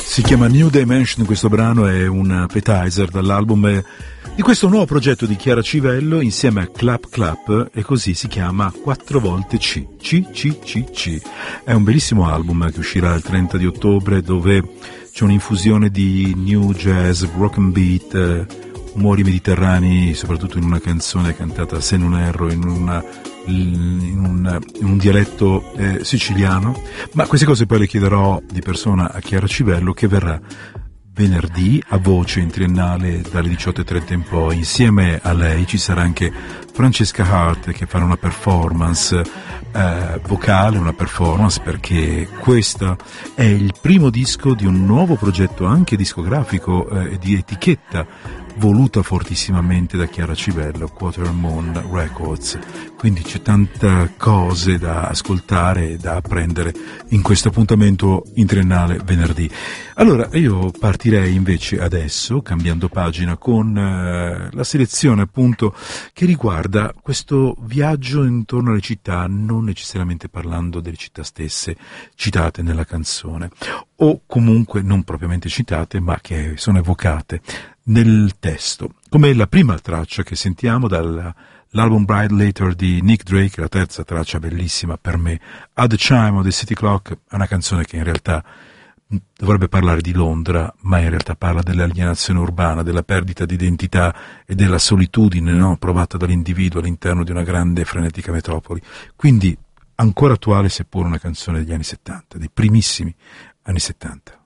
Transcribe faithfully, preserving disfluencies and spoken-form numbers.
Si chiama New Dimension, questo brano è un appetizer dall'album di questo nuovo progetto di Chiara Civello insieme a Clap Clap, e così si chiama quattro volte C, C, C, C, C. È un bellissimo album che uscirà il trenta di ottobre, dove c'è un'infusione di new jazz, rock and beat, umori mediterranei, soprattutto in una canzone cantata, se non erro, in una In un, in un dialetto eh, siciliano, ma queste cose poi le chiederò di persona a Chiara Civello, che verrà venerdì a Voce in Triennale dalle diciotto e trenta in poi. Insieme a lei ci sarà anche Francesca Hart, che farà una performance eh, vocale, una performance perché questo è il primo disco di un nuovo progetto anche discografico e eh, di etichetta voluta fortissimamente da Chiara Civello, Quarter Moon Records. Quindi c'è tanta cose da ascoltare e da apprendere in questo appuntamento in Triennale venerdì. Allora io partirei invece adesso, cambiando pagina, con eh, la selezione appunto che riguarda questo viaggio intorno alle città, non necessariamente parlando delle città stesse citate nella canzone, o comunque non propriamente citate ma che sono evocate nel testo, come la prima traccia che sentiamo dall'album Bright Later di Nick Drake, la terza traccia bellissima per me, At the Chime of the City Clock. È una canzone che in realtà dovrebbe parlare di Londra, ma in realtà parla dell'alienazione urbana, della perdita di identità e della solitudine, no, provata dall'individuo all'interno di una grande e frenetica metropoli. Quindi ancora attuale, seppur una canzone degli anni settanta, dei primissimi anni settanta.